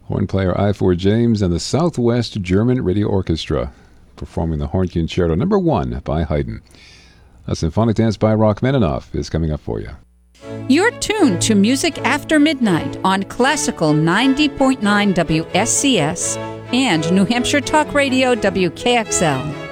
Horn player Ivor James and the Southwest German Radio Orchestra performing the Horn Concerto No. 1 by Haydn. A symphonic dance by Rachmaninoff is coming up for you. You're tuned to Music After Midnight on Classical 90.9 WSCS and New Hampshire Talk Radio WKXL.